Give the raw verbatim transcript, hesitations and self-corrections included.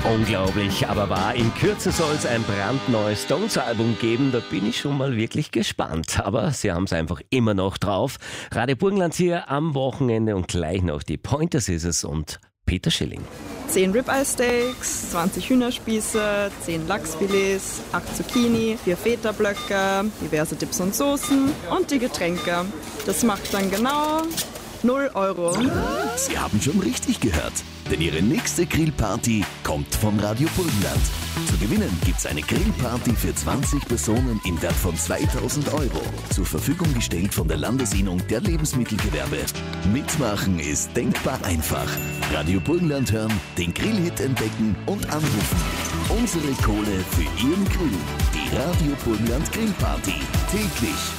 Unglaublich, aber wahr. In Kürze soll es ein brandneues Stones-Album geben. Da bin ich schon mal wirklich gespannt. Aber sie haben es einfach immer noch drauf. Radio Burgenland hier am Wochenende und gleich noch die Pointer Sisters und Peter Schilling. zehn Ribeye-Steaks, zwanzig Hühnerspieße, zehn Lachsfilets, acht Zucchini, vier Feta-Blöcke, diverse Dips und Soßen und die Getränke. Das macht dann genau null Euro. Sie haben schon richtig gehört, denn Ihre nächste Grillparty kommt vom Radio Burgenland. Zu gewinnen gibt's eine Grillparty für zwanzig Personen im Wert von zweitausend Euro. Zur Verfügung gestellt von der Landesinnung der Lebensmittelgewerbe. Mitmachen ist denkbar einfach. Radio Burgenland hören, den Grillhit entdecken und anrufen. Unsere Kohle für Ihren Grill. Die Radio Burgenland Grillparty. Täglich